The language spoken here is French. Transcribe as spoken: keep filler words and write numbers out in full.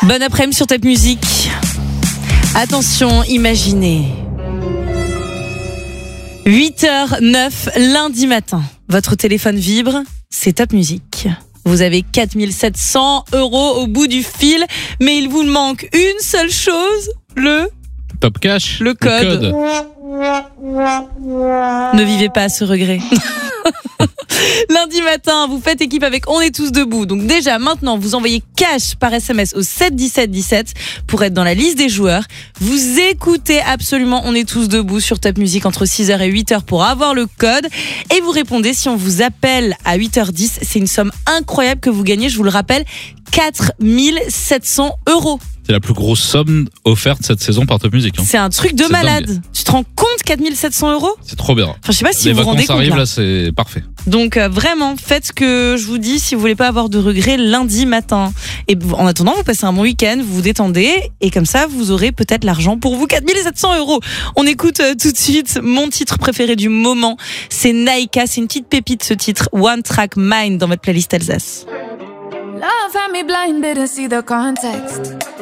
Bon après-midi sur Top Music. Attention, imaginez. huit heures neuf lundi matin. Votre téléphone vibre, c'est Top Music. Vous avez quatre mille sept cents euros au bout du fil, mais il vous manque une seule chose, le... Top Cash. Le code. Le code. Ne vivez pas à ce regret. Lundi matin, vous faites équipe avec On est tous debout. Donc déjà, maintenant, vous envoyez cash par S M S au sept dix-sept dix-sept pour être dans la liste des joueurs. Vous écoutez absolument On est tous debout sur Top Music entre six heures et huit heures pour avoir le code. Et vous répondez si on vous appelle à huit heures dix. C'est une somme incroyable que vous gagnez, je vous le rappelle, quatre mille sept cents euros. C'est la plus grosse somme offerte cette saison par Top Music. Hein. C'est un truc de C'est malade. dingue. Tu te rends compte, quatre mille sept cents euros? C'est trop bien. Enfin, je sais pas si Les vous vous rendez vacances compte. arrivent là. là, c'est parfait. Donc euh, vraiment, faites ce que je vous dis si vous voulez pas avoir de regrets lundi matin. Et en attendant, vous passez un bon week-end, vous vous détendez et comme ça, vous aurez peut-être l'argent pour vous. quatre mille sept cents euros. On écoute euh, tout de suite mon titre préféré du moment. C'est Naïka, c'est une petite pépite ce titre. One Track Mind dans votre playlist Alsace. Love had me blinded to see the context.